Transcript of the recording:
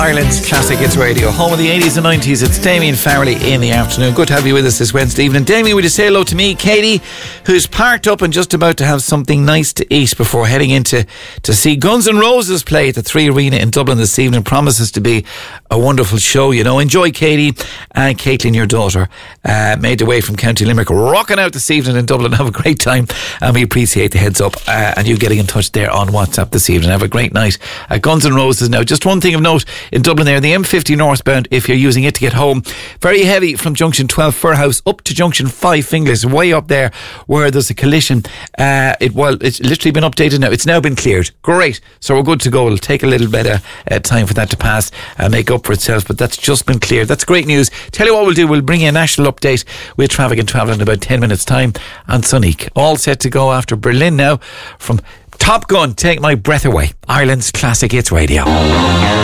Ireland's Classic Hits Radio, home of the 80s and 90s. It's Damien Farrelly in the afternoon. Good to have you with us this Wednesday evening. Damien, would you say hello to me, Katie, who's parked up and just about to have something nice to eat before heading in to see Guns N' Roses play at the 3 Arena in Dublin this evening. Promises to be a wonderful show, you know. Enjoy, Katie. And Caitlin, your daughter, made their way from County Limerick, rocking out this evening in Dublin. Have a great time, and we appreciate the heads up and you getting in touch there on WhatsApp this evening. Have a great night at Guns N' Roses. Now, just one thing of note in Dublin there, the M50 northbound, if you're using it to get home, very heavy from junction 12 Firhouse up to junction 5 Finglas, way up there where there's a collision. It's literally been updated now. It's now been cleared. Great. So we're good to go. It'll take a little bit of time for that to pass and make up for itself, but that's just been cleared. That's great news. Tell you what we'll do, we'll bring you a national update with traffic and travel in about 10 minutes time, and Sonique all set to go after Berlin now from Top Gun, Take My Breath Away. Ireland's Classic Hits Radio.